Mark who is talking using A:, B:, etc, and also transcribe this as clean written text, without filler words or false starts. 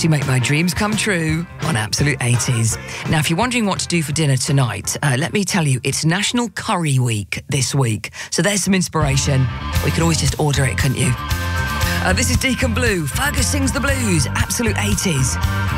A: to make my dreams come true on Absolute 80s. Now, if you're wondering what to do for dinner tonight, let me tell you, it's National Curry Week this week. So there's some inspiration. We could always just order it, couldn't you? This is Deacon Blue. Fergus sings the blues. Absolute 80s.